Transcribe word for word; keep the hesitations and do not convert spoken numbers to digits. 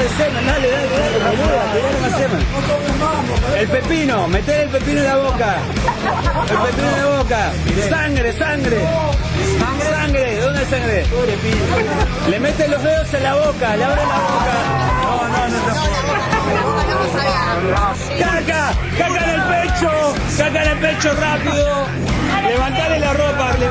el semen, dale, dale, dale, boluda, tirale más semen. El pepino, meter el pepino en la boca. El pepino en la boca. Sangre, sangre. Sangre, ¿dónde hay sangre? Le mete los dedos en la boca, le abre la boca. No, no, no, no. Caca, caca en el pecho, caca en el pecho rápido. Levantale la ropa.